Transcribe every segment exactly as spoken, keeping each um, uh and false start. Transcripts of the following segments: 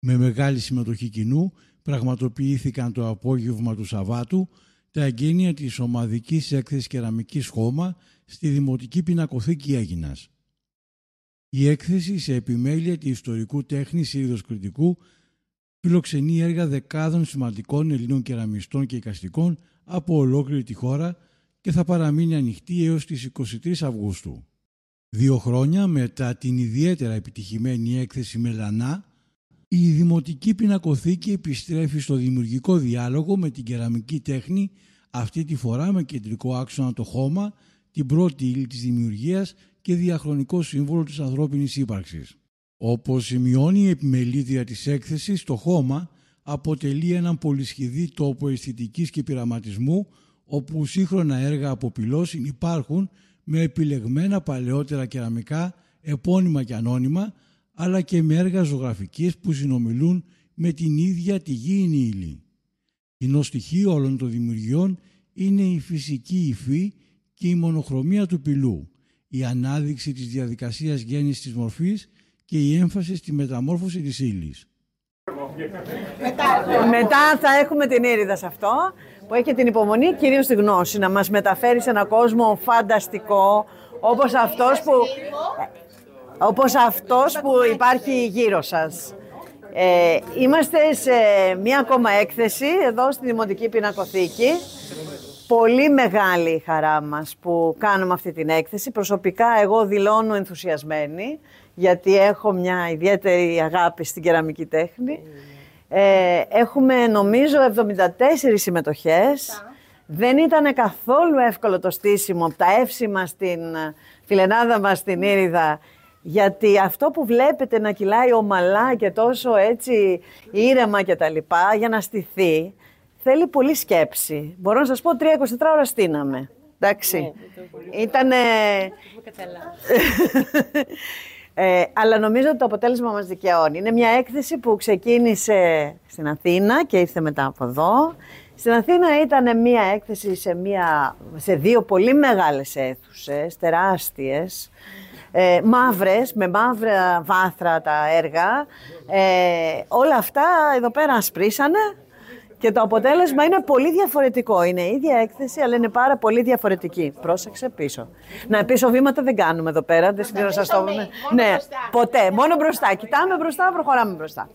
Με μεγάλη συμμετοχή κοινού πραγματοποιήθηκαν το απόγευμα του Σαββάτου τα εγγένεια της ομαδικής έκθεσης κεραμικής χώμα στη Δημοτική Πινακοθήκη Αίγινας. Η έκθεση σε επιμέλεια του ιστορικού τέχνης Ήριδος Κρητικού φιλοξενεί έργα δεκάδων σημαντικών Ελλήνων κεραμιστών και εικαστικών από ολόκληρη τη χώρα και θα παραμείνει ανοιχτή έως τις εικοστή τρίτη Αυγούστου. Δύο χρόνια μετά την ιδιαίτερα επιτυχημένη έκθεση Μελανά, η Δημοτική Πινακοθήκη επιστρέφει στο δημιουργικό διάλογο με την κεραμική τέχνη, αυτή τη φορά με κεντρικό άξονα το χώμα, την πρώτη ύλη της δημιουργίας και διαχρονικό σύμβολο της ανθρώπινης ύπαρξης. Όπως σημειώνει η επιμελήτρια της έκθεσης, το χώμα αποτελεί έναν πολυσχηδή τόπο αισθητικής και πειραματισμού, όπου σύγχρονα έργα από πυλό υπάρχουν με επιλεγμένα παλαιότερα κεραμικά, επώνυμα και ανώνυμα, αλλά και με έργα ζωγραφικής που συνομιλούν με την ίδια τη γήινη ύλη. Κοινό στοιχείο όλων των δημιουργιών είναι η φυσική υφή και η μονοχρωμία του πυλού, η ανάδειξη της διαδικασίας γέννησης της μορφής και η έμφαση στη μεταμόρφωση της ύλης. Μετά, Μετά θα έχουμε την Ήριδα σε αυτό, που έχει την υπομονή, κυρίως τη γνώση, να μας μεταφέρει σε έναν κόσμο φανταστικό, όπως αυτός που, όπως αυτός που υπάρχει γύρω σας. Ε, είμαστε σε μία ακόμα έκθεση, εδώ στη Δημοτική Πινακοθήκη. Πολύ μεγάλη η χαρά μας που κάνουμε αυτή την έκθεση. Προσωπικά εγώ δηλώνω ενθουσιασμένη, γιατί έχω μια ιδιαίτερη αγάπη στην κεραμική τέχνη. Ε, έχουμε νομίζω εβδομήντα τέσσερις συμμετοχές. Δεν ήταν καθόλου εύκολο το στήσιμο από τα εύσημα στην φιλενάδα μας την Ήριδα, γιατί αυτό που βλέπετε να κυλάει ομαλά και τόσο έτσι ήρεμα και τα λοιπά, για να στηθεί, θέλει πολύ σκέψη. Μπορώ να σας πω, τρία είκοσι τέσσερις ώρες στείναμε. Εντάξει. Ήτανε... Ε, αλλά νομίζω ότι το αποτέλεσμα μας δικαιώνει. Είναι μια έκθεση που ξεκίνησε στην Αθήνα και ήρθε μετά από εδώ. Στην Αθήνα ήταν μια έκθεση σε, μια, σε δύο πολύ μεγάλες αίθουσες, τεράστιες, ε, μαύρες, με μαύρα βάθρα τα έργα. Ε, όλα αυτά εδώ πέρα ασπρίσανε. Και το αποτέλεσμα είναι πολύ διαφορετικό. Είναι η ίδια έκθεση, αλλά είναι πάρα πολύ διαφορετική. Πρόσεξε πίσω. Να, πίσω βήματα δεν κάνουμε εδώ πέρα. Δεν ξέρω να σας το πούμε. Ναι, ποτέ. Μόνο μπροστά. Κοιτάμε μπροστά, προχωράμε μπροστά.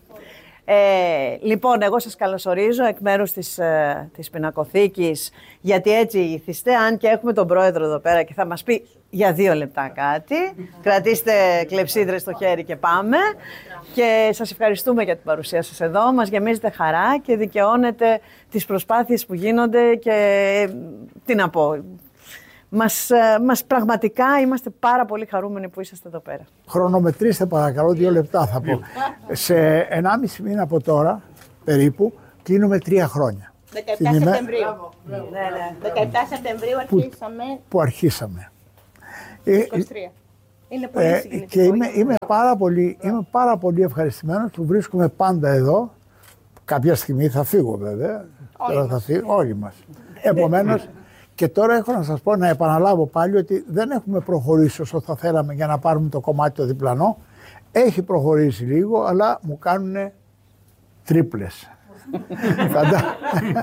Ε, λοιπόν, εγώ σας καλωσορίζω εκ μέρους της, ε, της Πινακοθήκης, γιατί έτσι ήθιστε, αν και έχουμε τον πρόεδρο εδώ πέρα και θα μας πει για δύο λεπτά κάτι. Κρατήστε κλεψίδρες στο χέρι και πάμε. Και σας ευχαριστούμε για την παρουσία σας εδώ. Μας γεμίζετε χαρά και δικαιώνετε τις προσπάθειες που γίνονται και τι να πω. Μας, μας πραγματικά είμαστε πάρα πολύ χαρούμενοι που είσαστε εδώ πέρα. Χρονομετρήστε παρακαλώ, δύο λεπτά θα πω. Σε ενάμιση μήνα από τώρα, περίπου, κλείνουμε τρία χρόνια. δεκαεπτά Σεπτεμβρίου. Ναι, ναι. δεκαεπτά Σεπτεμβρίου αρχίσαμε. Που, που αρχίσαμε. είκοσι τρία. Είναι πολύ ε, συγκινητικό. Και είμαι, είμαι, πάρα πολύ, είμαι πάρα πολύ ευχαριστημένος που βρίσκομαι πάντα εδώ. Κάποια στιγμή θα φύγω βέβαια. Όλοι τώρα μας. θα φύγω, όλοι μας. Επομένως, και τώρα έχω να σας πω, να επαναλάβω πάλι ότι δεν έχουμε προχωρήσει όσο θα θέλαμε για να πάρουμε το κομμάτι το διπλανό. Έχει προχωρήσει λίγο, αλλά μου κάνουν τρίπλες. θα, τα,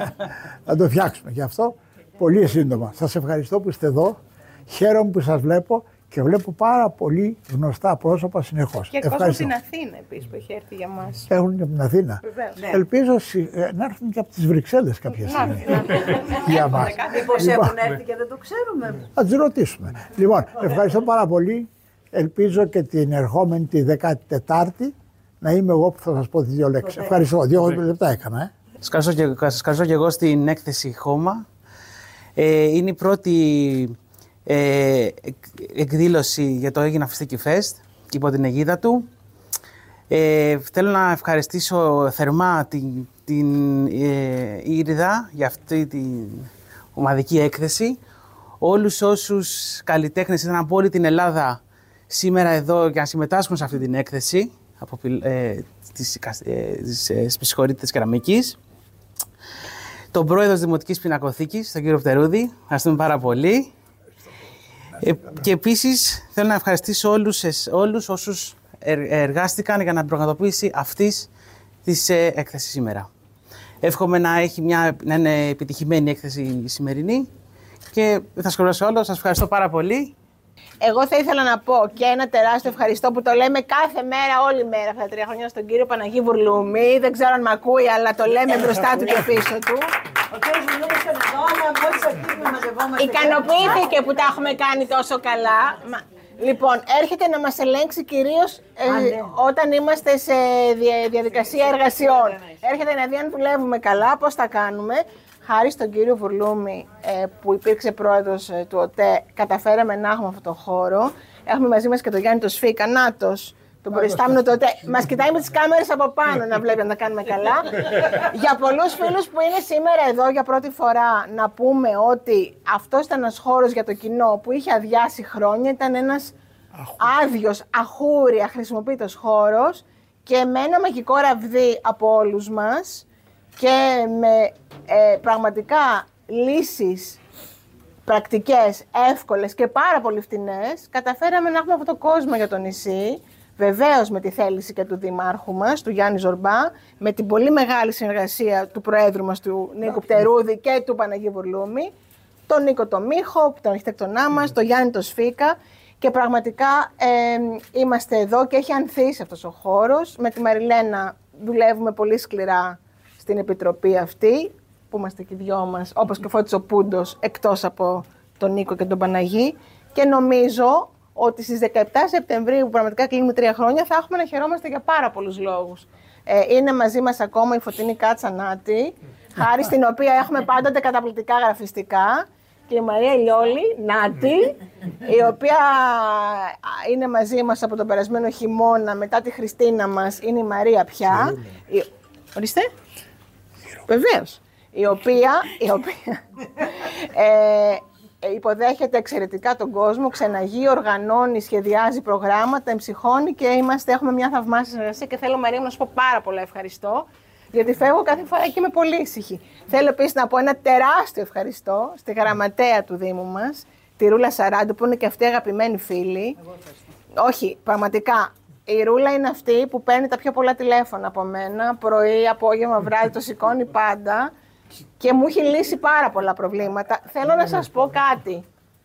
θα το φτιάξουμε. Γι' αυτό πολύ σύντομα. Σας ευχαριστώ που είστε εδώ. Χαίρομαι που σας βλέπω και βλέπω πάρα πολύ γνωστά πρόσωπα συνεχώς. Και κόσμο στην Αθήνα επίσης που έχει έρθει για μας. Έχουν και από την Αθήνα. Βεβαίως. Ναι. Ελπίζω να έρθουν και από τις Βρυξέλλες κάποια στιγμή. Για μας. Μήπως έχουν έρθει και δεν το ξέρουμε. Θα τους ρωτήσουμε. Λοιπόν, ευχαριστώ πάρα πολύ. Ελπίζω και την ερχόμενη τη δέκατη τετάρτη να είμαι εγώ που θα σας πω τις δύο λέξεις. Ευχαριστώ. Δύο λεπτά έκανα. Ε. Σας καλωσορίζω και εγώ στην έκθεση Χώμα. Ε, είναι η πρώτη ε, εκδήλωση για το Aegina Fistiki Fest υπό την αιγίδα του. Ε, θέλω να ευχαριστήσω θερμά την, την ε, Ήριδα για αυτή την ομαδική έκθεση. Όλους όσους καλλιτέχνες ήταν από όλη την Ελλάδα σήμερα εδώ για να συμμετάσχουν σε αυτή την έκθεση από ε, της, ε, της ε, Σπισχωρήτητας Κεραμικής. Τον πρόεδρο της Δημοτικής Πινακοθήκης, τον κύριο Φτερούδη, ευχαριστούμε πάρα πολύ. Ε, και επίσης θέλω να ευχαριστήσω όλους, όλους όσους εργάστηκαν για την πραγματοποίηση αυτής της ε, έκθεσης σήμερα. Εύχομαι να, έχει μια, να είναι επιτυχημένη η έκθεση η σημερινή και δεν θα σχολιάσω όλο. Σας ευχαριστώ πάρα πολύ. Εγώ θα ήθελα να πω και ένα τεράστιο ευχαριστώ που το λέμε κάθε μέρα, όλη μέρα αυτά τα τρία χρόνια στον κύριο Παναγί Βουρλούμη. Δεν ξέρω αν με ακούει, αλλά το λέμε μπροστά του και πίσω του. Ο κύριος Βουρλούμης είναι εδώ, αλλά μόλις αρχίσουμε να μαζευόμαστε. Ικανοποιήθηκε που τα έχουμε κάνει τόσο καλά. Λοιπόν, έρχεται να μας ελέγξει κυρίως ε, ναι. όταν είμαστε σε διαδικασία εργασιών. Έρχεται να δει αν δουλεύουμε καλά, πώς θα κάνουμε. Χάρη στον κύριο Βουρλούμη, ε, που υπήρξε πρόεδρος ε, του ΟΤΕ, καταφέραμε να έχουμε αυτό το χώρο. Έχουμε μαζί μας και τον Γιάννη το Σφίκα, νάτος, τον προϊστάμενο του ΟΤΕ. Μας κοιτάει με τις κάμερες από πάνω να βλέπει αν τα κάνουμε καλά. Για πολλούς φίλους που είναι σήμερα εδώ για πρώτη φορά, να πούμε ότι αυτός ήταν ένας χώρος για το κοινό που είχε αδειάσει χρόνια. Ήταν ένας άδειος, αχούρι, αχρησιμοποιητός χώρος και με ένα μαγικό ραβδί από όλους μας και με ε, πραγματικά λύσεις πρακτικές, εύκολες και πάρα πολύ φτηνές, καταφέραμε να έχουμε αυτό το κόσμο για το νησί, βεβαίως με τη θέληση και του Δημάρχου μας, του Γιάννη Ζορμπά, με την πολύ μεγάλη συνεργασία του Προέδρου μας, του Νίκου Πτερούδη και του Παναγί Βουρλούμη, τον Νίκο το Μίχο, τον αρχιτέκτονά μας, τον Γιάννη το Σφίκα, και πραγματικά ε, είμαστε εδώ και έχει ανθίσει αυτός ο χώρος. Με τη Μαριλένα δουλεύουμε πολύ σκληρά στην επιτροπή αυτή, που είμαστε και οι δυο μας, όπως και ο Φώτης ο Πούντος, εκτός από τον Νίκο και τον Παναγί. Και νομίζω ότι στις δεκαεπτά Σεπτεμβρίου, που πραγματικά κλείνουμε τρία χρόνια, θα έχουμε να χαιρόμαστε για πάρα πολλούς λόγους. Ε, είναι μαζί μας ακόμα η Φωτεινή Κάτσα Νάτη, χάρη στην οποία έχουμε πάντοτε καταπληκτικά γραφιστικά. Και η Μαρία Λιόλη, Νάτη, η οποία είναι μαζί μας από τον περασμένο χειμώνα, μετά τη Χριστίνα μας, είναι η Μαρία πια. Η... Ορίστε. Βεβαίως. Η οποία, η οποία ε, υποδέχεται εξαιρετικά τον κόσμο, ξεναγεί, οργανώνει, σχεδιάζει προγράμματα, εμψυχώνει και είμαστε, έχουμε μια θαυμάσια συνεργασία και θέλω, Μαρία, να σου πω πάρα πολλά ευχαριστώ. Γιατί φεύγω κάθε φορά και είμαι πολύ ήσυχη. Θέλω επίσης να πω ένα τεράστιο ευχαριστώ στη γραμματέα του Δήμου μας, τη Ρούλα Σαράντου, που είναι και αυτή αγαπημένη φίλη. Όχι, πραγματικά. Η Ρούλα είναι αυτή που παίρνει τα πιο πολλά τηλέφωνα από μένα, πρωί, απόγευμα, βράδυ, το σηκώνει πάντα και μου έχει λύσει πάρα πολλά προβλήματα. Θέλω να σας πω κάτι.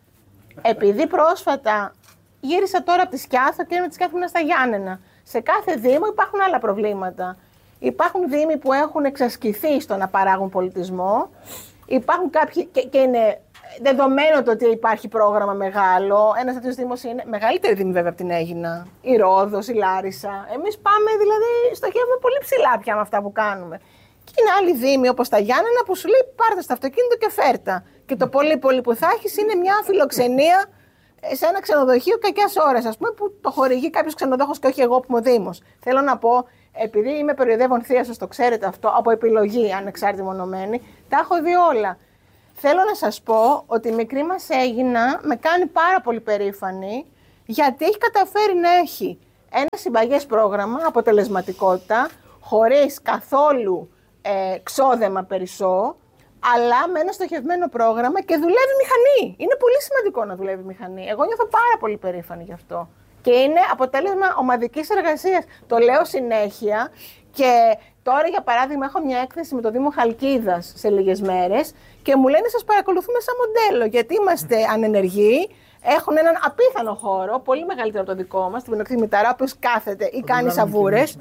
Επειδή πρόσφατα γύρισα τώρα από τη Σκιάθο και είμαι τη Σκιάθο στα Γιάννενα. Σε κάθε Δήμο υπάρχουν άλλα προβλήματα. Υπάρχουν δήμοι που έχουν εξασκηθεί στο να παράγουν πολιτισμό. Υπάρχουν κάποιοι, και, και είναι δεδομένο το ότι υπάρχει πρόγραμμα μεγάλο. Ένας τέτοιος δήμος είναι μεγαλύτερη δήμη βέβαια από την Αίγινα. Η Ρόδος, η Λάρισα. Εμείς πάμε δηλαδή, στοχεύουμε πολύ ψηλά πια με αυτά που κάνουμε. Και είναι άλλοι δήμοι όπως τα Γιάννενα που σου λέει πάρτε στο αυτοκίνητο και φέρτα. Και το πολύ πολύ που θα έχεις είναι μια φιλοξενία σε ένα ξενοδοχείο κακιάς ώρας, ας πούμε, που το χορηγεί κάποιος ξενοδόχος και όχι εγώ που είμαι ο Δήμος. Θέλω να πω, επειδή είμαι περιοδεύων θεία σας, το ξέρετε αυτό, από επιλογή ανεξάρτητη μονομένη, τα έχω δει όλα. Θέλω να σας πω ότι η μικρή μας Αίγινα με κάνει πάρα πολύ περήφανη, γιατί έχει καταφέρει να έχει ένα συμπαγές πρόγραμμα, αποτελεσματικότητα, χωρίς καθόλου ε, ξόδεμα περισσό, αλλά με ένα στοχευμένο πρόγραμμα και δουλεύει μηχανή. Είναι πολύ σημαντικό να δουλεύει μηχανή. Εγώ νιώθω πάρα πολύ περήφανη γι' αυτό. Και είναι αποτέλεσμα ομαδικής εργασίας. Το λέω συνέχεια και τώρα, για παράδειγμα, έχω μια έκθεση με το Δήμο Χαλκίδας σε λίγες μέρες και μου λένε σας παρακολουθούμε σαν μοντέλο, γιατί είμαστε ανενεργοί, έχουν έναν απίθανο χώρο, πολύ μεγαλύτερο από το δικό μας, την Πινοκρή Μηταρά, ο οποίος κάθεται ή κάνει σαβούρες.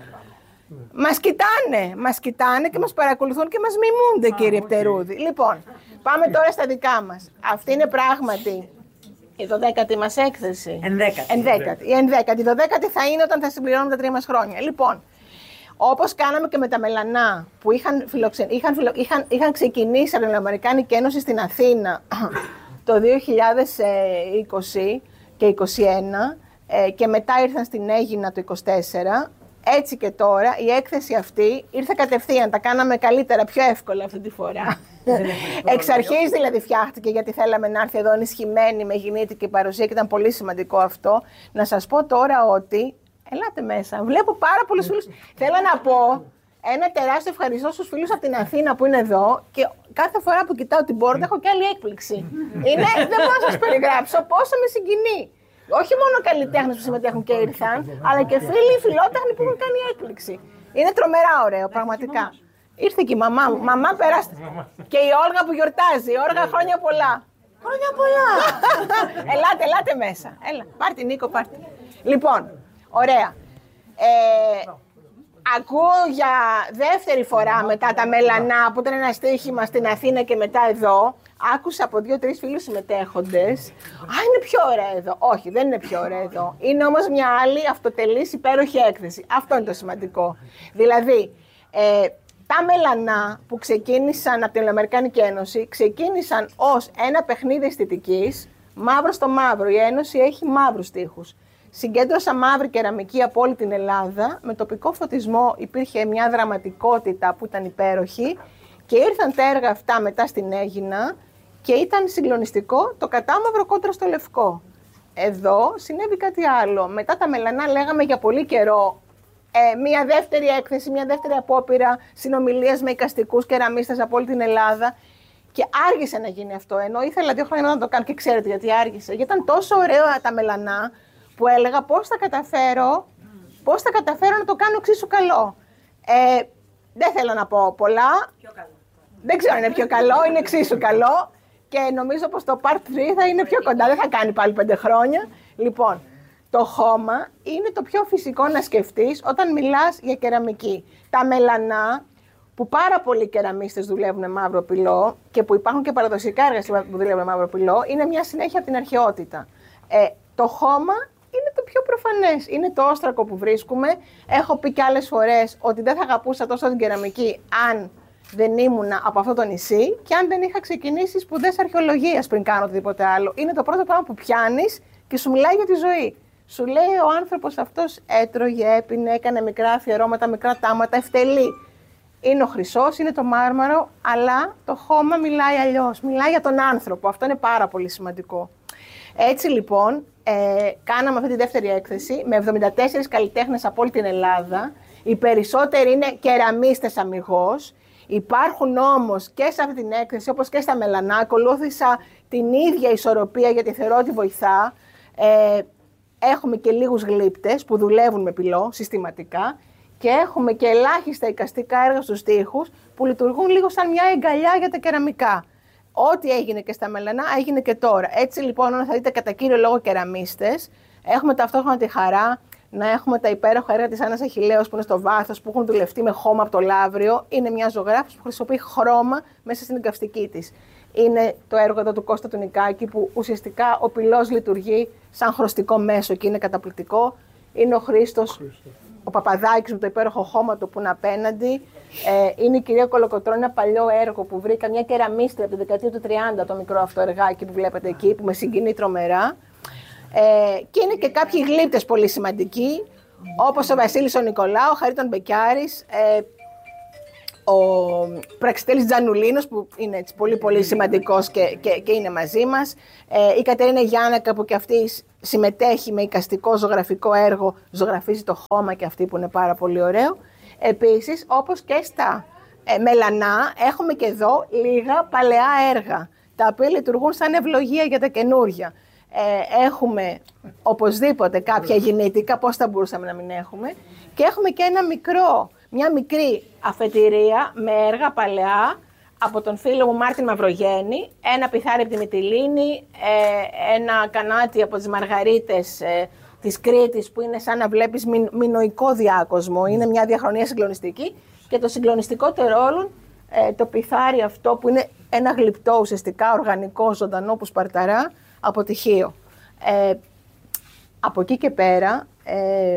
Μας κοιτάνε, μας κοιτάνε και μας παρακολουθούν και μας μιμούνται, κύριε Πτερούδη. Λοιπόν, πάμε τώρα στα δικά μας. Αυτή είναι πράγματι η δωδέκατη μας έκθεση. Ενδέκατη. Ενδέκατη. Η ενδέκατη. Η δωδέκατη θα είναι όταν θα συμπληρώνουμε τα τρία μας χρόνια. Λοιπόν, όπως κάναμε και με τα Μελανά, που είχαν, φιλοξε... είχαν, φιλο... είχαν... είχαν ξεκινήσει από την Αμερικάνικη Ένωση στην Αθήνα το δύο χιλιάδες είκοσι και είκοσι ένα και μετά ήρθαν στην Αίγινα το είκοσι τέσσερα, έτσι και τώρα η έκθεση αυτή ήρθε κατευθείαν, τα κάναμε καλύτερα, πιο εύκολα αυτή τη φορά. Εξ αρχής δηλαδή φτιάχτηκε, γιατί θέλαμε να έρθει εδώ ενισχυμένη με γεννήτικη παρουσία και ήταν πολύ σημαντικό αυτό. Να σας πω τώρα ότι, ελάτε μέσα, βλέπω πάρα πολλούς φίλους. Θέλω να πω ένα τεράστιο ευχαριστώ στους φίλους από την Αθήνα που είναι εδώ και κάθε φορά που κοιτάω την πόρτα έχω και άλλη έκπληξη. Είναι, δεν μπορώ να σας περιγράψω πόσο με συγκινεί. Όχι μόνο καλλιτέχνες που συμμετέχουν και ήρθαν, αλλά και φίλοι φιλότεχνοι που έχουν κάνει έκπληξη. Είναι τρομερά ωραίο, πραγματικά. Ήρθε και η μαμά μου. Μαμά, περάστε. Και η Όλγα που γιορτάζει. Η Όλγα, χρόνια πολλά. Χρόνια πολλά. Ελάτε, ελάτε μέσα. Έλα, πάρτε Νίκο, πάρτε. Λοιπόν, ωραία. Ε, ακούω για δεύτερη φορά μετά τα Μελανά, που ήταν ένα στοίχημα στην Αθήνα και μετά εδώ. Άκουσα από δύο-τρεις φίλους συμμετέχοντες. Α, είναι πιο ωραία εδώ. Όχι, δεν είναι πιο ωραία εδώ. Είναι όμως μια άλλη αυτοτελής υπέροχη έκθεση. Αυτό είναι το σημαντικό. Δηλαδή, ε, τα Μελανά που ξεκίνησαν από την Αμερικάνικη Ένωση, ξεκίνησαν ως ένα παιχνίδι αισθητικής, μαύρο στο μαύρο. Η Ένωση έχει μαύρους τοίχους. Συγκέντρωσα μαύρη κεραμική από όλη την Ελλάδα. Με τοπικό φωτισμό υπήρχε μια δραματικότητα που ήταν υπέροχη. Και ήρθαν τα έργα αυτά μετά στην Αίγινα και ήταν συγκλονιστικό το κατάμαυρο κόντρα στο λευκό. Εδώ συνέβη κάτι άλλο. Μετά τα Μελανά λέγαμε για πολύ καιρό ε, μια δεύτερη έκθεση, μια δεύτερη απόπειρα συνομιλίας με εικαστικούς κεραμίστες από όλη την Ελλάδα. Και άργησε να γίνει αυτό, ενώ ήθελα δύο χρόνια να το κάνω και ξέρετε γιατί άργησε. Γιατί ήταν τόσο ωραία τα Μελανά που έλεγα πώς θα καταφέρω, πώς θα καταφέρω να το κάνω εξίσου καλό. Ε, δεν θέλω να πω πολλά. Πιο καλό. Δεν ξέρω αν είναι πιο καλό, είναι εξίσου καλό. Και νομίζω πως το part τρία θα είναι πιο κοντά, δεν θα κάνει πάλι πέντε χρόνια. Λοιπόν, το χώμα είναι το πιο φυσικό να σκεφτείς όταν μιλάς για κεραμική. Τα Μελανά, που πάρα πολλοί κεραμίστες δουλεύουν με μαύρο πυλό και που υπάρχουν και παραδοσιακά έργα που δουλεύουν με μαύρο πυλό, είναι μια συνέχεια από την αρχαιότητα. Ε, το χώμα είναι το πιο προφανές. Είναι το όστρακο που βρίσκουμε. Έχω πει και άλλες φορές ότι δεν θα αγαπούσα τόσο την κεραμική αν δεν ήμουν από αυτό το νησί και αν δεν είχα ξεκινήσει σπουδές αρχαιολογίας πριν κάνω οτιδήποτε άλλο. Είναι το πρώτο πράγμα που πιάνεις και σου μιλάει για τη ζωή. Σου λέει ο άνθρωπος αυτός έτρωγε, έπινε, έκανε μικρά αφιερώματα, μικρά τάματα, ευτελεί. Είναι ο χρυσός, είναι το μάρμαρο, αλλά το χώμα μιλάει αλλιώς. Μιλάει για τον άνθρωπο. Αυτό είναι πάρα πολύ σημαντικό. Έτσι λοιπόν, ε, κάναμε αυτή τη δεύτερη έκθεση με εβδομήντα τέσσερις καλλιτέχνες από όλη την Ελλάδα. Οι περισσότεροι είναι κεραμίστες αμιγώς. Υπάρχουν όμως και σε αυτή την έκθεση, όπως και στα Μελανά, ακολούθησα την ίδια ισορροπία γιατί θεωρώ ότι βοηθά. Ε, έχουμε και λίγους γλύπτες που δουλεύουν με πυλό συστηματικά και έχουμε και ελάχιστα εικαστικά έργα στους τοίχους που λειτουργούν λίγο σαν μια εγκαλιά για τα κεραμικά. Ό,τι έγινε και στα Μελανά έγινε και τώρα. Έτσι λοιπόν, όταν θα δείτε κατά κύριο λόγο κεραμίστες, έχουμε ταυτόχρονα τη χαρά να έχουμε τα υπέροχα έργα της Άννας Αχιλλέως που είναι στο βάθος, που έχουν δουλευτεί με χώμα από το Λαύριο. Είναι μια ζωγράφος που χρησιμοποιεί χρώμα μέσα στην εικαστική της. Είναι το έργο εδώ του Κώστα του Νικάκη που ουσιαστικά ο πυλός λειτουργεί σαν χρωστικό μέσο και είναι καταπληκτικό. Είναι ο Χρήστος, ο Παπαδάκης με το υπέροχο χώμα του που είναι απέναντι. Ε, είναι η κυρία Κολοκοτρώνη, ένα παλιό έργο που βρήκα, μια κεραμίστρια από τη δεκαετία του τριάντα, το μικρό αυτό εργάκι που βλέπετε εκεί, που με συγκινεί τρομερά. Ε, και είναι και κάποιοι γλύπτες πολύ σημαντικοί, όπως ο Βασίλης ο Νικολάου, ο Χαρίτων Μπεκιάρης, ε, ο Πραξιτέλης Τζανουλίνος που είναι έτσι, πολύ πολύ σημαντικός και, και, και είναι μαζί μας, ε, η Κατερίνα Γιάννακα που και αυτή συμμετέχει με εικαστικό ζωγραφικό έργο, ζωγραφίζει το χώμα και αυτή που είναι πάρα πολύ ωραίο. Επίσης, όπως και στα ε, Μελανά, έχουμε και εδώ λίγα παλαιά έργα, τα οποία λειτουργούν σαν ευλογία για τα καινούρια. Ε, έχουμε οπωσδήποτε κάποια γεννήτικα, πώς θα μπορούσαμε να μην έχουμε, και έχουμε και ένα μικρό, μια μικρή αφετηρία με έργα παλαιά από τον φίλο μου Μάρτιν Μαυρογέννη, ένα πιθάρι από τη Μυτιλήνη, ε, ένα κανάτι από τις Μαργαρίτες ε, της Κρήτης που είναι σαν να βλέπεις μι, μινοϊκό διάκοσμο, είναι μια διαχρονία συγκλονιστική και το συγκλονιστικότερο όλων ε, το πιθάρι αυτό που είναι ένα γλυπτό ουσιαστικά οργανικό ζωντανό που σπαρταρά από τυχείο. Ε, από εκεί και πέρα, ε,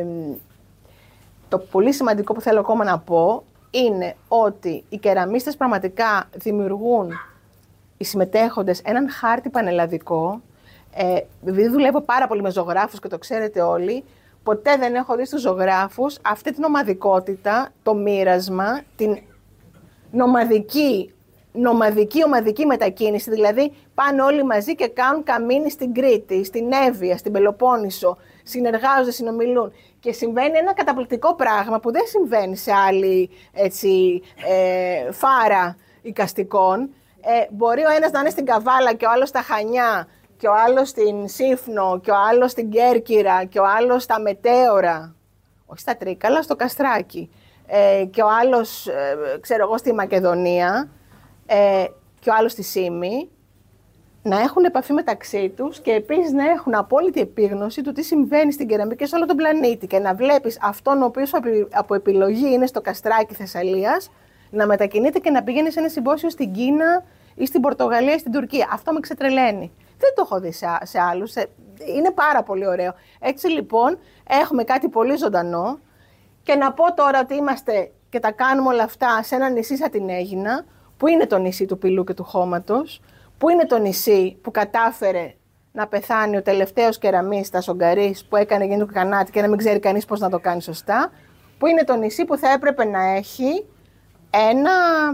το πολύ σημαντικό που θέλω ακόμα να πω είναι ότι οι κεραμίστες πραγματικά δημιουργούν, οι συμμετέχοντες, έναν χάρτη πανελλαδικό. Ε, επειδή δουλεύω πάρα πολύ με ζωγράφους και το ξέρετε όλοι, ποτέ δεν έχω δει στους ζωγράφους αυτή την ομαδικότητα, το μοίρασμα, την νομαδική νομαδική, ομαδική μετακίνηση, δηλαδή πάνε όλοι μαζί και κάνουν καμίνι στην Κρήτη, στην Εύβοια, στην Πελοπόννησο, συνεργάζονται, συνομιλούν και συμβαίνει ένα καταπληκτικό πράγμα που δεν συμβαίνει σε άλλη έτσι, ε, φάρα εικαστικών. Ε, μπορεί ο ένας να είναι στην Καβάλα και ο άλλος στα Χανιά και ο άλλος στην Σύφνο και ο άλλος στην Κέρκυρα και ο άλλος στα Μετέωρα, όχι στα Τρίκαλα, στο Καστράκι, ε, και ο άλλος, ε, ξέρω εγώ, στη Μακεδονία ε, και ο άλλος στη Σύμη, να έχουν επαφή μεταξύ τους και επίσης να έχουν απόλυτη επίγνωση του τι συμβαίνει στην κεραμική σε όλο τον πλανήτη και να βλέπεις αυτόν ο οποίος από επιλογή είναι στο Καστράκι Θεσσαλίας να μετακινείται και να πηγαίνει σε ένα συμπόσιο στην Κίνα ή στην Πορτογαλία ή στην Τουρκία. Αυτό με ξετρελαίνει. Δεν το έχω δει σε, σε άλλους. Είναι πάρα πολύ ωραίο. Έτσι λοιπόν έχουμε κάτι πολύ ζωντανό και να πω τώρα ότι είμαστε και τα κάνουμε όλα αυτά σε ένα νησί σαν την Αίγινα, που είναι το νησί του πυλού και του χώματος, που είναι το νησί που κατάφερε να πεθάνει ο τελευταίος κεραμίστας, ο Γκαρίς, που έκανε γίνει του κανάτι και να μην ξέρει κανείς πώς να το κάνει σωστά, που είναι το νησί που θα έπρεπε να έχει ένα,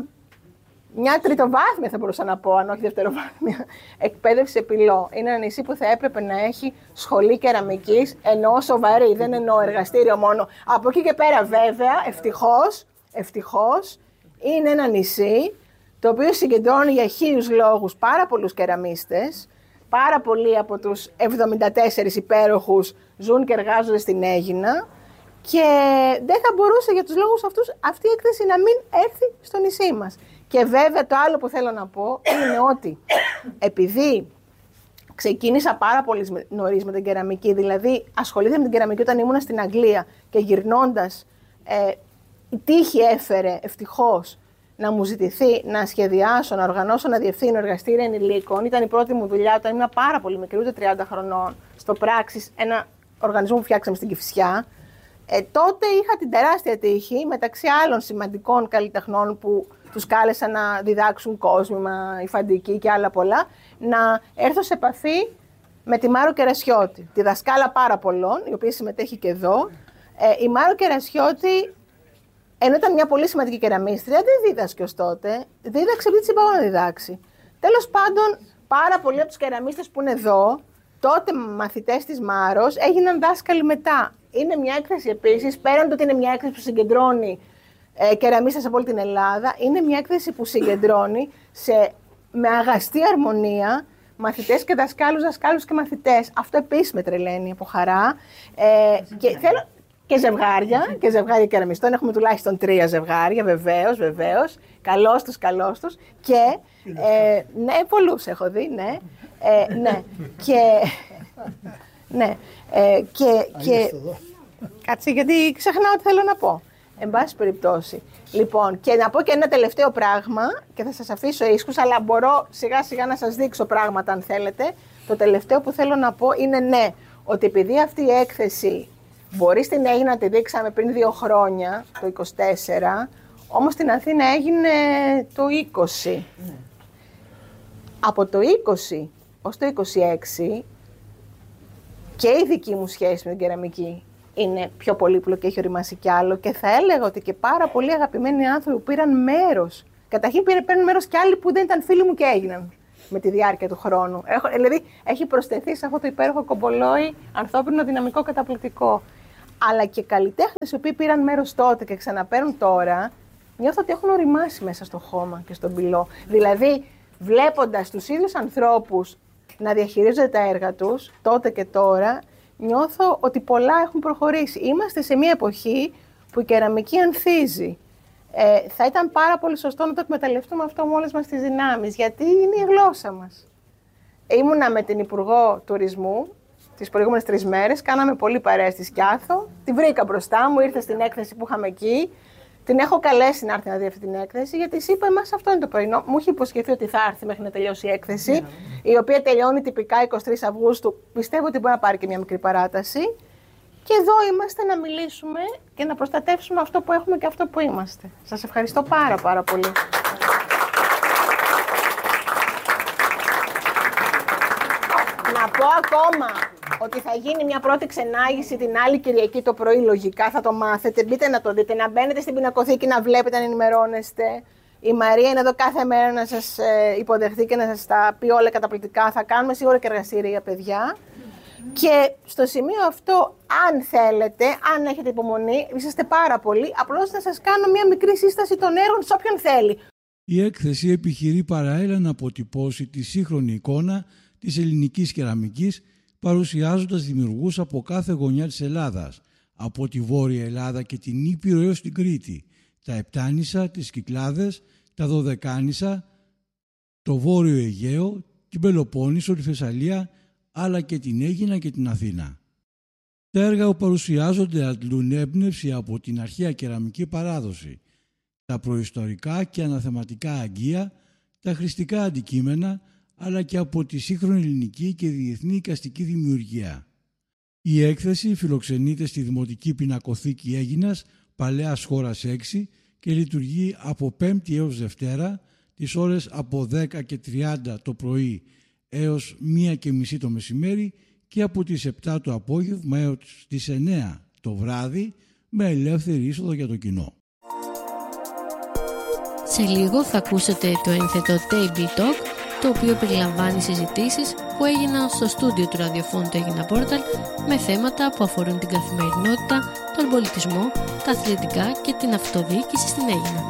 μια τριτοβάθμια, θα μπορούσα να πω, αν όχι δευτεροβάθμια, εκπαίδευση επιλό. Είναι ένα νησί που θα έπρεπε να έχει σχολή κεραμικής, εννοώ σοβαρή, δεν εννοώ εργαστήριο μόνο. Από εκεί και πέρα βέβαια, ευτυχώς, ευτυχώς, είναι ένα νησί το οποίο συγκεντρώνει για χίλιους λόγους πάρα πολλούς κεραμίστες. Πάρα πολλοί από τους εβδομήντα τέσσερις υπέροχους ζουν και εργάζονται στην Αίγινα και δεν θα μπορούσε για τους λόγους αυτούς αυτή η έκθεση να μην έρθει στο νησί μας. Και βέβαια το άλλο που θέλω να πω είναι ότι επειδή ξεκίνησα πάρα πολύ νωρίς με την κεραμική, δηλαδή ασχολήθηκα με την κεραμική όταν ήμουν στην Αγγλία και γυρνώντας ε, η τύχη έφερε ευτυχώς να μου ζητηθεί να σχεδιάσω, να οργανώσω, να διευθύνω εργαστήρια ενηλίκων. Ήταν η πρώτη μου δουλειά όταν ήμουν πάρα πολύ μικρή, ούτε τριάντα χρονών, στο Πράξης, ένα οργανισμό που φτιάξαμε στην Κηφισιά. Ε, τότε είχα την τεράστια τύχη, μεταξύ άλλων σημαντικών καλλιτεχνών που τους κάλεσαν να διδάξουν κόσμημα, υφαντική και άλλα πολλά, να έρθω σε επαφή με τη Μάρο Κερασιώτη, τη δασκάλα πάρα πολλών, η οποία συμμετέχει και εδώ. Ε, η Μάρο Κερασιώτη, ενώ ήταν μια πολύ σημαντική κεραμίστρια, δεν δίδασκε ως τότε. Δίδαξε επειδή της είπα να διδάξει. Τέλος πάντων, πάρα πολλοί από τους κεραμίστες που είναι εδώ, τότε μαθητές της Μάρος, έγιναν δάσκαλοι μετά. Είναι μια έκθεση επίσης, πέραν το ότι είναι μια έκθεση που συγκεντρώνει ε, κεραμίστες από όλη την Ελλάδα, είναι μια έκθεση που συγκεντρώνει σε, με αγαστή αρμονία μαθητές και δασκάλους, δασκάλους και μαθητές. Αυτό επίσης με τρελαίνει από χαρά. Ε, και θέλω. Και ζευγάρια, και ζευγάρια κεραμιστών. Έχουμε τουλάχιστον τρία ζευγάρια, βεβαίως, βεβαίως. Καλώς τους, καλώς τους. Και, ε, ναι, πολλούς έχω δει, ναι. Ε, ναι, και, ναι, ε, και, και, κάτσε, γιατί ξεχνάω τι θέλω να πω. Εν πάση περιπτώσει. Λοιπόν, και να πω και ένα τελευταίο πράγμα, και θα σας αφήσω ίσχους, αλλά μπορώ σιγά σιγά να σας δείξω πράγματα αν θέλετε. Το τελευταίο που θέλω να πω είναι ναι, ότι επειδή αυτή η έκθεση μπορεί στην Αίγινα να τη δείξαμε πριν δύο χρόνια, το είκοσι τέσσερα, όμως στην Αθήνα έγινε το είκοσι. Mm. Από το είκοσι ως το είκοσι έξι και η δική μου σχέση με την κεραμική είναι πιο πολύπλοκη, έχει οριμάσει κι άλλο και θα έλεγα ότι και πάρα πολλοί αγαπημένοι άνθρωποι που πήραν μέρος. Καταρχήν παίρνουν μέρος κι άλλοι που δεν ήταν φίλοι μου και έγιναν με τη διάρκεια του χρόνου. Έχω, δηλαδή έχει προσθεθεί σε αυτό το υπέροχο κομπολόι ανθρώπινο δυναμικό καταπληκτικό. Αλλά και καλλιτέχνες οι οποίοι πήραν μέρος τότε και ξαναπαίρνουν τώρα, νιώθω ότι έχουν οριμάσει μέσα στο χώμα και στον πυλό. Δηλαδή, βλέποντας τους ίδιους ανθρώπους να διαχειρίζονται τα έργα τους, τότε και τώρα, νιώθω ότι πολλά έχουν προχωρήσει. Είμαστε σε μια εποχή που η κεραμική ανθίζει. Ε, θα ήταν πάρα πολύ σωστό να το εκμεταλλευτούμε αυτό με όλες μας τις δυνάμεις, γιατί είναι η γλώσσα μας. Ήμουνα με την Υπουργό Τουρισμού τις προηγούμενες τρεις μέρες, κάναμε πολύ παρέα στη Σκιάθο, τη βρήκα μπροστά μου, ήρθε στην έκθεση που είχαμε εκεί, την έχω καλέσει να έρθει να δει αυτή την έκθεση, γιατί της είπα, εμάς αυτό είναι το πρωινό. Μου είχε υποσχεθεί ότι θα έρθει μέχρι να τελειώσει η έκθεση, yeah. η οποία τελειώνει τυπικά εικοστή τρίτη Αυγούστου. Πιστεύω ότι μπορεί να πάρει και μια μικρή παράταση. Και εδώ είμαστε να μιλήσουμε και να προστατεύσουμε αυτό που έχουμε και αυτό που είμαστε. Σας ευχαριστώ πάρα πάρα πολύ. Να πω ακόμα ότι θα γίνει μια πρώτη ξενάγηση την άλλη Κυριακή το πρωί, λογικά θα το μάθετε. Μπείτε να το δείτε, να μπαίνετε στην πινακοθήκη, να βλέπετε, να ενημερώνεστε. Η Μαρία είναι εδώ κάθε μέρα να σας υποδεχθεί και να σας τα πει όλα καταπληκτικά. Θα κάνουμε σίγουρα και εργαστήρια για παιδιά. Και στο σημείο αυτό, αν θέλετε, αν έχετε υπομονή, είσαστε πάρα πολύ, απλώς θα σας κάνω μια μικρή σύσταση των έργων σε όποιον θέλει. Η έκθεση επιχειρεί παραέλα να αποτυπώσει τη σύγχρονη εικόνα της ελληνικής κεραμικής, παρουσιάζοντας δημιουργούς από κάθε γωνιά της Ελλάδας, από τη Βόρεια Ελλάδα και την Ήπειρο έως την Κρήτη, τα Επτάνησα, τις Κυκλάδες, τα Δωδεκάνησα, το Βόρειο Αιγαίο, την Πελοπόννησο, τη Θεσσαλία, αλλά και την Αίγινα και την Αθήνα. Τα έργα που παρουσιάζονται αντλούν έμπνευση από την αρχαία κεραμική παράδοση, τα προϊστορικά και αναθεματικά αγγεία, τα χρηστικά αντικείμενα, αλλά και από τη σύγχρονη ελληνική και διεθνή εικαστική δημιουργία. Η έκθεση φιλοξενείται στη Δημοτική Πινακοθήκη Αίγινας, Παλαιάς Χώρας έξι και λειτουργεί από Πέμπτη έως Δευτέρα, τις ώρες από δέκα και τριάντα το πρωί έως μία και μισή το μεσημέρι και από τις επτά το απόγευμα έως τις εννέα το βράδυ, με ελεύθερη είσοδο για το κοινό. Σε λίγο θα ακούσετε το ένθετο Table Talk, το οποίο περιλαμβάνει συζητήσεις που έγιναν στο στούντιο του ραδιοφώνου του Aegina Portal με θέματα που αφορούν την καθημερινότητα, τον πολιτισμό, τα αθλητικά και την αυτοδιοίκηση στην Αίγινα.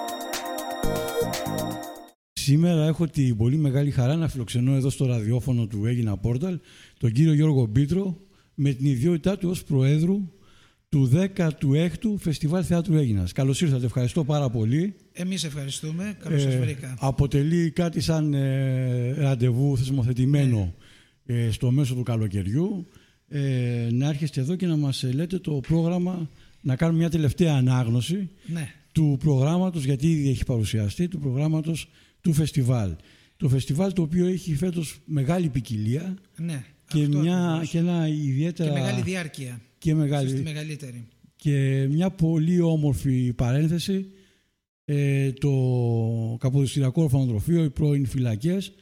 Σήμερα έχω την πολύ μεγάλη χαρά να φιλοξενώ εδώ στο ραδιόφωνο του Aegina Portal τον κύριο Γιώργο Μπίτρο, με την ιδιότητά του ως Προέδρου του δέκατου έκτου Φεστιβάλ Θεάτρου Αίγινας. Καλώς ήρθατε, ευχαριστώ πάρα πολύ. Εμείς ευχαριστούμε, καλώς σας βρήκα. Ε, αποτελεί κάτι σαν ε, ραντεβού θεσμοθετημένο ναι. ε, στο μέσο του καλοκαιριού, ε, να έρχεστε εδώ και να μας λέτε το πρόγραμμα, να κάνουμε μια τελευταία ανάγνωση ναι. του προγράμματος, γιατί ήδη έχει παρουσιαστεί, του προγράμματος του φεστιβάλ. Το φεστιβάλ το οποίο έχει φέτος μεγάλη ποικιλία ναι, και, μια, και ένα ιδιαίτερα... Και μεγάλη διάρκεια. Και, μεγάλη, μεγαλύτερη. Και μια πολύ όμορφη παρένθεση, ε, το Καποδιστριακό Ορφανοτροφείο, οι πρώην φυλακές,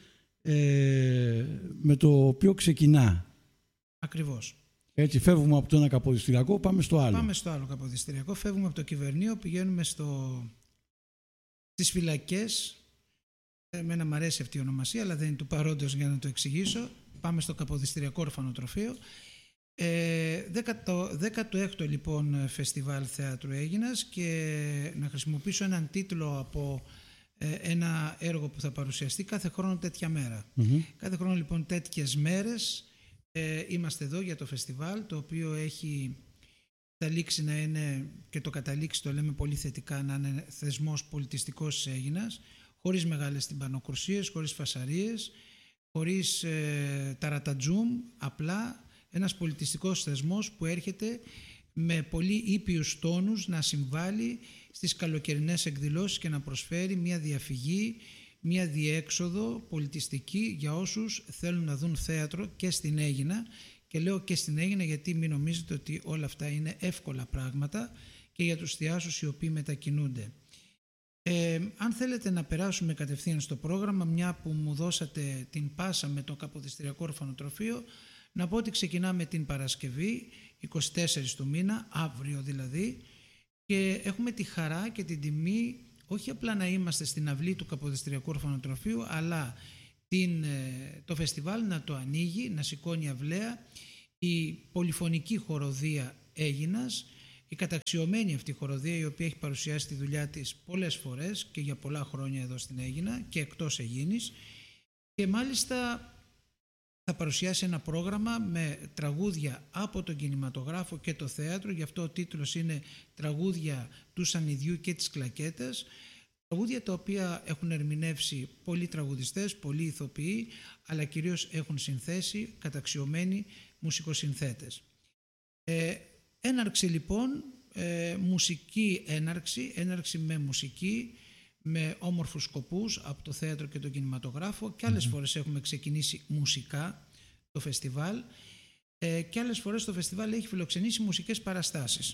ε, με το οποίο ξεκινά. Ακριβώς. Έτσι, φεύγουμε από το ένα καποδιστριακό, πάμε στο άλλο. Πάμε στο άλλο καποδιστριακό, φεύγουμε από το Κυβερνείο, πηγαίνουμε στο... στις φυλακές. Εμένα μου αρέσει αυτή η ονομασία, αλλά δεν είναι του παρόντος για να το εξηγήσω. Πάμε στο Καποδιστριακό Ορφανοτροφείο. Ε, δέκατο, δέκατο έκτο λοιπόν Φεστιβάλ Θεάτρου Αίγινας, και να χρησιμοποιήσω έναν τίτλο από ε, ένα έργο που θα παρουσιαστεί κάθε χρόνο τέτοια μέρα. Mm-hmm. Κάθε χρόνο λοιπόν τέτοιες μέρες ε, είμαστε εδώ για το φεστιβάλ, το οποίο έχει καταλήξει να είναι, και το καταλήξει το λέμε πολύ θετικά, να είναι θεσμός πολιτιστικός της Αίγινας, χωρίς μεγάλες τυμπανοκρουσίες, χωρίς φασαρίες, χωρίς ε, ταρατατζούμ, απλά ένας πολιτιστικός θεσμός που έρχεται με πολύ ήπιους τόνους να συμβάλλει στις καλοκαιρινές εκδηλώσεις και να προσφέρει μια διαφυγή, μια διέξοδο πολιτιστική για όσους θέλουν να δουν θέατρο και στην Αίγινα. Και λέω και στην Αίγινα γιατί μην νομίζετε ότι όλα αυτά είναι εύκολα πράγματα, και για τους θεάσους οι οποίοι μετακινούνται. Ε, αν θέλετε να περάσουμε κατευθείαν στο πρόγραμμα, μια που μου δώσατε την πάσα με το Καποδιστριακό Ορφανοτροφείο, να πω ότι ξεκινάμε την Παρασκευή, εικοστή τέταρτη του μήνα, αύριο δηλαδή, και έχουμε τη χαρά και την τιμή όχι απλά να είμαστε στην αυλή του Καποδιστριακού Ορφανοτροφείου, αλλά την, το φεστιβάλ να το ανοίγει, να σηκώνει αυλαία η πολυφωνική χοροδία Αίγινας, η καταξιωμένη αυτή χοροδία, η οποία έχει παρουσιάσει τη δουλειά της πολλές φορές και για πολλά χρόνια εδώ στην Αίγινα και εκτός Αιγίνης, και μάλιστα θα παρουσιάσει ένα πρόγραμμα με τραγούδια από τον κινηματογράφο και το θέατρο. Γι' αυτό ο τίτλος είναι «Τραγούδια του Σανιδιού και της Κλακέτας». Τραγούδια τα οποία έχουν ερμηνεύσει πολλοί τραγουδιστές, πολλοί ηθοποιοί, αλλά κυρίως έχουν συνθέσει καταξιωμένοι μουσικοσυνθέτες. Ε, έναρξη λοιπόν, ε, μουσική έναρξη, έναρξη με μουσική, με όμορφους σκοπούς από το θέατρο και τον κινηματογράφο, και άλλες mm-hmm. φορές έχουμε ξεκινήσει μουσικά το φεστιβάλ, ε, και άλλες φορές το φεστιβάλ έχει φιλοξενήσει μουσικές παραστάσεις.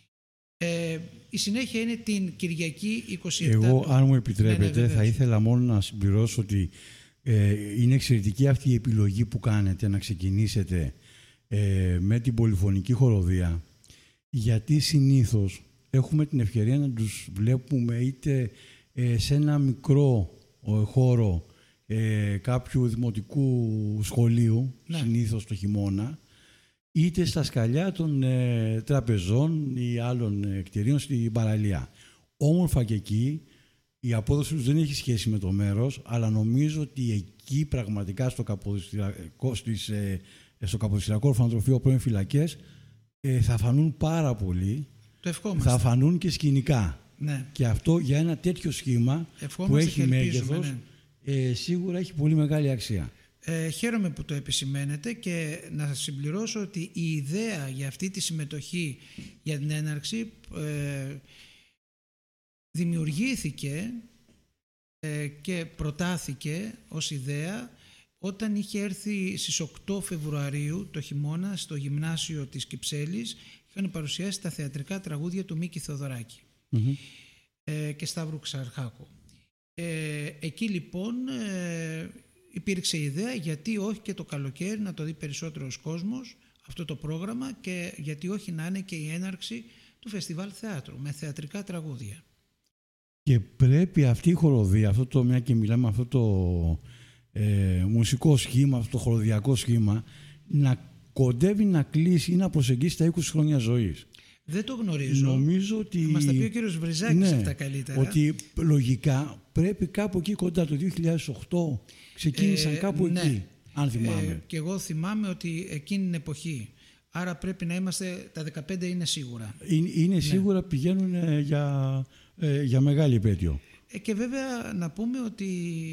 Ε, η συνέχεια είναι την Κυριακή είκοσι επτά. Εγώ, αν μου επιτρέπετε, ναι, ναι, θα ήθελα μόνο να συμπληρώσω ότι ε, είναι εξαιρετική αυτή η επιλογή που κάνετε να ξεκινήσετε ε, με την πολυφωνική χοροδία, γιατί συνήθως έχουμε την ευκαιρία να τους βλέπουμε είτε ε, σε ένα μικρό ε, χώρο ε, κάποιου δημοτικού σχολείου, ναι. συνήθως το χειμώνα, είτε στα σκαλιά των ε, τραπεζών ή άλλων ε, κτηρίων στην παραλία. Όμορφα και εκεί η απόδοση τους δεν έχει σχέση με το μέρος, αλλά νομίζω ότι εκεί πραγματικά στο Καποδιστριακό, στις, ε, στο Καποδιστριακό Ορφανοτροφείο πρώην φυλακές ε, θα φανούν πάρα πολύ. Το ευχόμαστε. Θα φανούν και σκηνικά. Ναι. Και αυτό για ένα τέτοιο σχήμα ευχόμαστε που έχει μέγεθος, ναι. ε, σίγουρα έχει πολύ μεγάλη αξία. Ε, χαίρομαι που το επισημαίνετε και να συμπληρώσω ότι η ιδέα για αυτή τη συμμετοχή για την έναρξη ε, δημιουργήθηκε ε, και προτάθηκε ως ιδέα όταν είχε έρθει στις οκτώ Φεβρουαρίου το χειμώνα στο γυμνάσιο της Κυψέλης, είχαν παρουσιάσει τα θεατρικά τραγούδια του Μίκη Θεοδωράκη mm-hmm. ε, και Σταύρου Ξαρχάκου. Ε, εκεί λοιπόν ε, υπήρξε ιδέα γιατί όχι και το καλοκαίρι να το δει περισσότερος κόσμος αυτό το πρόγραμμα και γιατί όχι να είναι και η έναρξη του Φεστιβάλ Θεάτρου με θεατρικά τραγούδια. Και πρέπει αυτή η χοροδία, αυτό το, μια και μιλάμε αυτό το ε, μουσικό σχήμα, αυτό το χοροδιακό σχήμα, να κοντεύει να κλείσει ή να προσεγγίσει τα είκοσι χρόνια ζωής. Δεν το γνωρίζω. Νομίζω ότι... Θα μας τα πει ο κύριος Βριζάκης ναι, αυτά καλύτερα. Ότι λογικά πρέπει κάπου εκεί κοντά, το δύο χιλιάδες οκτώ ξεκίνησαν ε, κάπου ναι. εκεί, αν θυμάμαι. Ε, και εγώ θυμάμαι ότι εκείνη την εποχή. Άρα πρέπει να είμαστε, τα δεκαπέντε είναι σίγουρα. Είναι, είναι ναι. σίγουρα πηγαίνουν ε, για, ε, για μεγάλη επέτειο. Ε, και βέβαια να πούμε ότι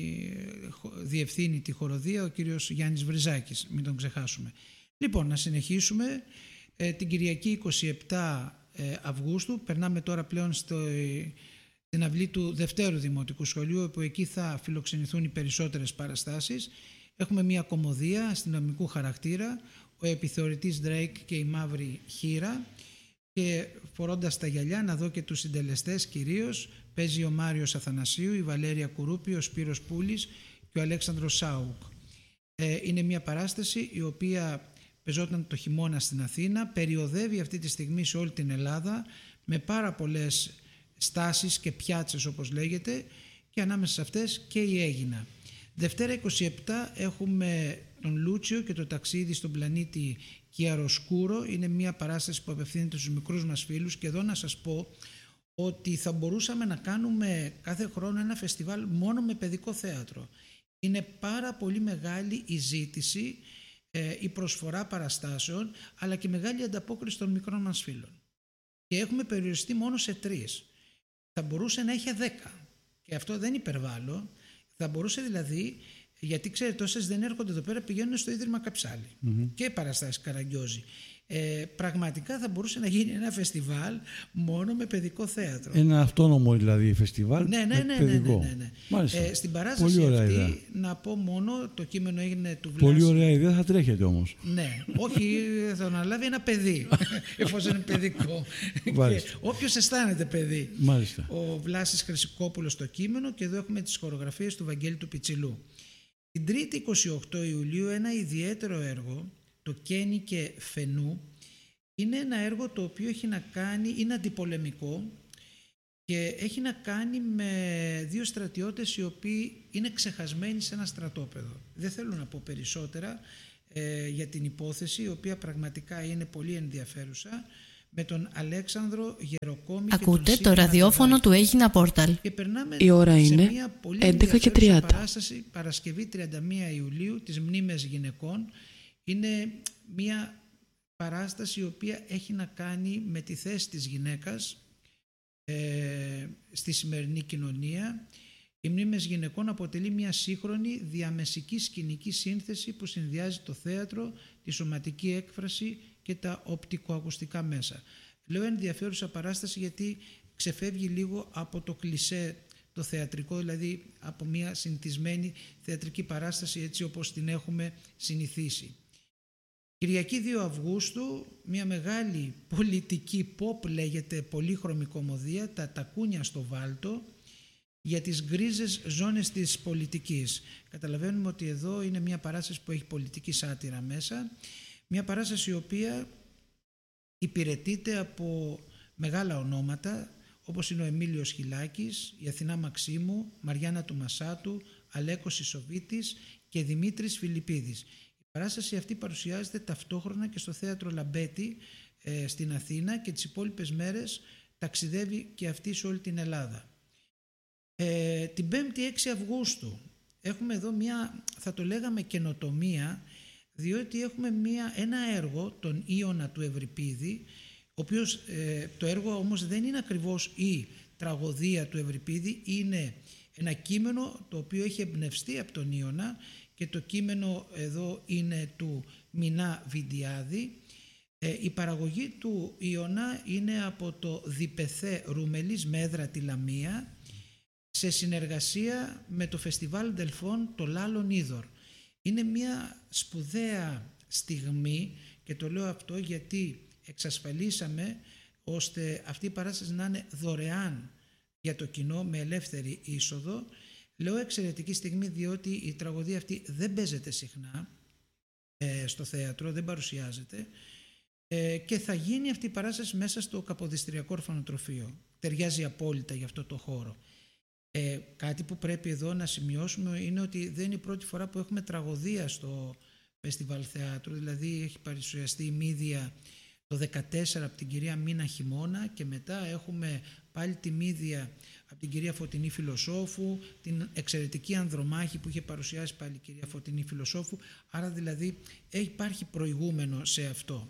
διευθύνει τη χοροδία ο κύριος Γιάννης Βριζάκης, μην τον ξεχάσουμε. Λοιπόν, να συνεχίσουμε. Ε, την Κυριακή είκοσι επτά Αυγούστου περνάμε τώρα πλέον στο, στην αυλή του Δευτέρου Δημοτικού Σχολείου, όπου εκεί θα φιλοξενηθούν οι περισσότερες παραστάσεις. Έχουμε μια κωμωδία αστυνομικού χαρακτήρα, ο επιθεωρητής Drake και η μαύρη χήρα, και φορώντας τα γυαλιά, να δω και τους συντελεστές κυρίως, παίζει ο Μάριος Αθανασίου, η Βαλέρια Κουρούπη, ο Σπύρος Πούλης και ο Αλέξανδρος Σάουκ. Ε, είναι μια παράσταση η οποία παίζονταν το χειμώνα στην Αθήνα, περιοδεύει αυτή τη στιγμή σε όλη την Ελλάδα με πάρα πολλές στάσεις και πιάτσες όπως λέγεται, και ανάμεσα σε αυτές και η Αίγινα. Δευτέρα είκοσι επτά έχουμε τον Λούτσιο και το ταξίδι στον πλανήτη Κιαροσκούρο. Είναι μια παράσταση που απευθύνεται στους μικρούς μας φίλους, και εδώ να σας πω ότι θα μπορούσαμε να κάνουμε κάθε χρόνο ένα φεστιβάλ μόνο με παιδικό θέατρο. Είναι πάρα πολύ μεγάλη η ζήτηση, η προσφορά παραστάσεων, αλλά και μεγάλη ανταπόκριση των μικρών μας φίλων. Και έχουμε περιοριστεί μόνο σε τρεις. Θα μπορούσε να είχε δέκα. Και αυτό δεν υπερβάλλω. Θα μπορούσε δηλαδή, γιατί ξέρετε, όσες δεν έρχονται εδώ πέρα πηγαίνουν στο Ίδρυμα Καψάλη mm-hmm. και παραστάσεις Καραγκιόζη. Ε, πραγματικά θα μπορούσε να γίνει ένα φεστιβάλ μόνο με παιδικό θέατρο. Ένα αυτόνομο δηλαδή φεστιβάλ ναι, ναι, ναι, παιδικό. Ναι, ναι, ναι, ναι. Ε, στην παράσταση Πολύ αυτή ιδέα. Να πω μόνο, το κείμενο έγινε του Βλάση. Πολύ ωραία ιδέα, θα τρέχετε όμως. Ναι, όχι, θα αναλάβει ένα παιδί, εφόσον είναι παιδικό. Όποιος αισθάνεται παιδί. Μάλιστα. Ο Βλάσης Χρυσικόπουλος το κείμενο, και εδώ έχουμε τις χορογραφίες του Βαγγέλη του Πιτσιλού. Την Τρίτη εικοστή όγδοη Ιουλίου ένα ιδιαίτερο έργο, το Κένι και Φενού, είναι ένα έργο το οποίο έχει να κάνει, είναι αντιπολεμικό και έχει να κάνει με δύο στρατιώτες οι οποίοι είναι ξεχασμένοι σε ένα στρατόπεδο. Δεν θέλω να πω περισσότερα ε, για την υπόθεση, η οποία πραγματικά είναι πολύ ενδιαφέρουσα, με τον Αλέξανδρο Γεροκόμη. Ακούτε το ραδιόφωνο του Έγινα Πόρταλ. Η ώρα είναι έντεκα και τριάντα. Παράσταση Παρασκευή τριάντα μία Ιουλίου, τις Μνήμες Γυναικών. Είναι μια παράσταση η οποία έχει να κάνει με τη θέση της γυναίκας ε, στη σημερινή κοινωνία. Οι Μνήμες Γυναικών αποτελεί μια σύγχρονη διαμεσική σκηνική σύνθεση που συνδυάζει το θέατρο, τη σωματική έκφραση και τα οπτικοακουστικά μέσα. Λέω ενδιαφέρουσα παράσταση γιατί ξεφεύγει λίγο από το κλισέ το θεατρικό, δηλαδή από μια συνηθισμένη θεατρική παράσταση έτσι όπως την έχουμε συνηθίσει. Κυριακή δύο Αυγούστου, μια μεγάλη πολιτική pop, λέγεται πολύχρωμη κωμωδία, τα τακούνια στο βάλτο, για τις γκρίζες ζώνες της πολιτικής. Καταλαβαίνουμε ότι εδώ είναι μια παράσταση που έχει πολιτική σάτυρα μέσα, μια παράσταση η οποία υπηρετείται από μεγάλα ονόματα, όπως είναι ο Εμίλιος Χιλάκης, η Αθηνά Μαξίμου, Μαριάννα του Μασάτου, Αλέκος Ισοβίτης και Δημήτρης Φιλιππίδης. Η παράσταση αυτή παρουσιάζεται ταυτόχρονα και στο Θέατρο Λαμπέτη ε, στην Αθήνα, και τις υπόλοιπες μέρες ταξιδεύει και αυτή σε όλη την Ελλάδα. Ε, την πέμπτη έξι Αυγούστου έχουμε εδώ μια, θα το λέγαμε, καινοτομία, διότι έχουμε μια, ένα έργο, τον Ήωνα του Ευρυπίδη, ο οποίος, ε, το έργο όμως δεν είναι ακριβώς η τραγωδία του Ευρυπίδη, είναι ένα κείμενο το οποίο έχει εμπνευστεί από τον Ήωνα, και το κείμενο εδώ είναι του Μινά Βιντιάδη. Ε, η παραγωγή του Ήωνα είναι από το Διπεθέ Ρουμελής Μέδρα τη Λαμία, σε συνεργασία με το Φεστιβάλ Ντελφών το Λάλον Είδωρ. Είναι μια σπουδαία στιγμή, και το λέω αυτό γιατί εξασφαλίσαμε ώστε αυτή η παράσταση να είναι δωρεάν για το κοινό, με ελεύθερη είσοδο. Λέω εξαιρετική στιγμή διότι η τραγωδία αυτή δεν παίζεται συχνά ε, στο θέατρο, δεν παρουσιάζεται, ε, και θα γίνει αυτή η παράσταση μέσα στο Καποδιστριακό Ορφανοτροφείο. Ταιριάζει απόλυτα για αυτό το χώρο. Ε, κάτι που πρέπει εδώ να σημειώσουμε είναι ότι δεν είναι η πρώτη φορά που έχουμε τραγωδία στο Φεστιβάλ Θεάτρου, δηλαδή έχει παρουσιαστεί η Μύδια το δύο χιλιάδες δεκατέσσερα από την κυρία Μίνα Χιμώνα, και μετά έχουμε πάλι τη Μύδια από την κυρία Φωτεινή Φιλοσόφου, την εξαιρετική Ανδρομάχη που είχε παρουσιάσει πάλι η κυρία Φωτεινή Φιλοσόφου, άρα δηλαδή υπάρχει προηγούμενο σε αυτό.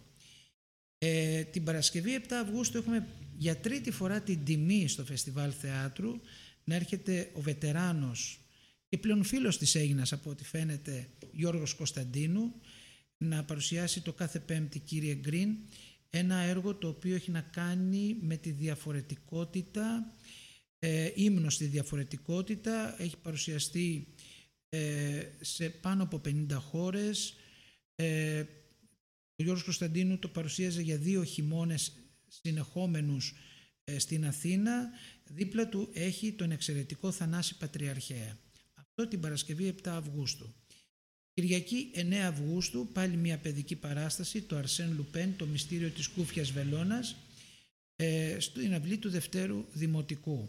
Ε, την Παρασκευή επτά Αυγούστου έχουμε για τρίτη φορά την τιμή στο Φεστιβάλ Θεάτρου να έρχεται ο βετεράνος και πλέον φίλος της Αίγινας από ό,τι φαίνεται Γιώργος Κωνσταντίνου να παρουσιάσει το κάθε Πέμπτη, κύριε Γκριν, ένα έργο το οποίο έχει να κάνει με τη διαφορετικότητα, ε, ύμνο στη διαφορετικότητα. Έχει παρουσιαστεί ε, σε πάνω από πενήντα χώρες. Ε, ο Γιώργος Κωνσταντίνου το παρουσίαζε για δύο χειμώνες συνεχόμενους ε, στην Αθήνα. Δίπλα του έχει τον εξαιρετικό Θανάση Πατριαρχαία. Αυτό την Παρασκευή επτά Αυγούστου. Κυριακή εννέα Αυγούστου, πάλι μια παιδική παράσταση, το Αρσέν Λουπέν, το μυστήριο της Κούφιας Βελώνας, ε, στην αυλή του Δευτέρου Δημοτικού.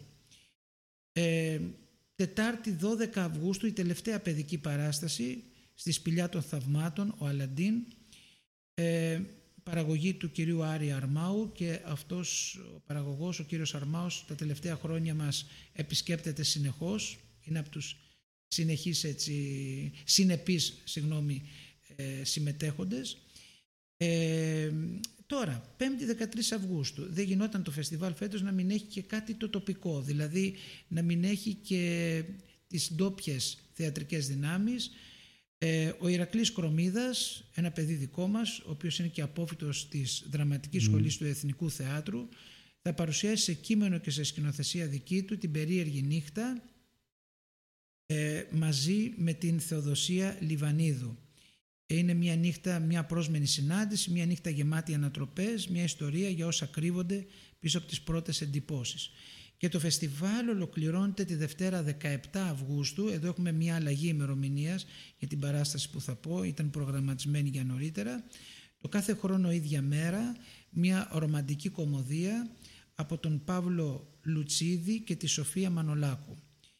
Ε, Τετάρτη δώδεκα Αυγούστου, η τελευταία παιδική παράσταση, στη Σπηλιά των Θαυμάτων, ο Αλαντίν, ε, παραγωγή του κυρίου Άρη Αρμάου, και αυτός ο παραγωγός, ο κύριος Αρμάους, τα τελευταία χρόνια μας επισκέπτεται συνεχώς, είναι από τους συνεχείς έτσι, συνεπείς συγγνώμη, ε, συμμετέχοντες. Ε, τώρα, πέμπτη δεκατρείς Αυγούστου, δεν γινόταν το φεστιβάλ φέτος να μην έχει και κάτι το τοπικό, δηλαδή να μην έχει και τις ντόπιες θεατρικές δυνάμεις. Ε, ο Ηρακλής Κρομίδας, ένα παιδί δικό μας, ο οποίος είναι και απόφοιτος της Δραματικής mm. Σχολής του Εθνικού Θεάτρου, θα παρουσιάσει σε κείμενο και σε σκηνοθεσία δική του την περίεργη νύχτα, Ε, μαζί με την Θεοδοσία Λιβανίδου. Είναι μια νύχτα, μια πρόσμενη συνάντηση, μια νύχτα γεμάτη ανατροπές, μια ιστορία για όσα κρύβονται πίσω από τις πρώτες εντυπώσεις. Και το φεστιβάλ ολοκληρώνεται τη Δευτέρα δεκαεπτά Αυγούστου. Εδώ έχουμε μια αλλαγή ημερομηνίας για την παράσταση που θα πω, ήταν προγραμματισμένη για νωρίτερα. Το κάθε χρόνο ίδια μέρα, μια ρομαντική κωμωδία από τον Παύλο Λουτσίδη και τη Σοφία Μανολάκου.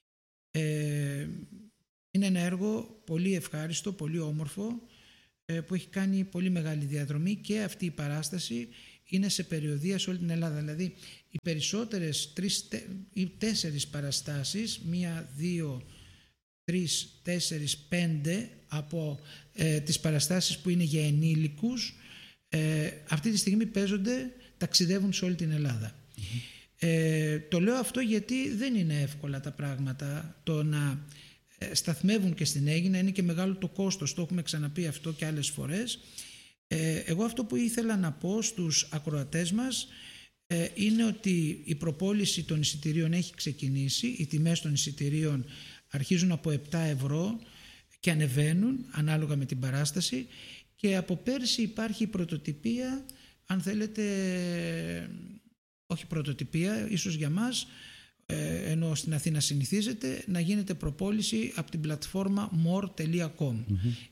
Ε, είναι ένα έργο πολύ ευχάριστο, πολύ όμορφο, ε, που έχει κάνει πολύ μεγάλη διαδρομή, και αυτή η παράσταση είναι σε περιοδεία σε όλη την Ελλάδα. Δηλαδή οι περισσότερες τρεις ή τέσσερις παραστάσεις, μία, δύο, τρεις, τέσσερις, πέντε από ε, τις παραστάσεις που είναι για ενήλικους, ε, αυτή τη στιγμή παίζονται, ταξιδεύουν σε όλη την Ελλάδα. Mm-hmm. Ε, το λέω αυτό γιατί δεν είναι εύκολα τα πράγματα. Το να ε, σταθμεύουν και στην Αίγινα είναι και μεγάλο το κόστος, το έχουμε ξαναπεί αυτό και άλλες φορές. Ε, εγώ αυτό που ήθελα να πω στους ακροατές μας ε, είναι ότι η προπόληση των εισιτηρίων έχει ξεκινήσει. Οι τιμές των εισιτηρίων αρχίζουν από επτά ευρώ και ανεβαίνουν ανάλογα με την παράσταση, και από πέρσι υπάρχει η πρωτοτυπία, αν θέλετε, όχι πρωτοτυπία, ίσως για μας, ε, ενώ στην Αθήνα συνηθίζεται, να γίνεται προπόληση από την πλατφόρμα more τελεία com. Mm-hmm.